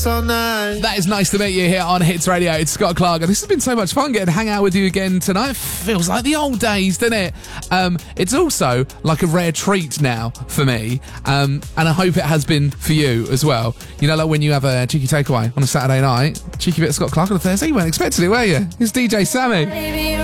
So nice. That is nice to meet you here on Hits Radio. It's Scott Clark, and this has been so much fun getting to hang out with you again tonight. Feels like the old days, doesn't it? It's also like a rare treat now for me, and I hope it has been for you as well. You know, like when you have a cheeky takeaway on a Saturday night, cheeky bit of Scott Clark on a Thursday, you weren't expecting it, were you? It's DJ Sammy.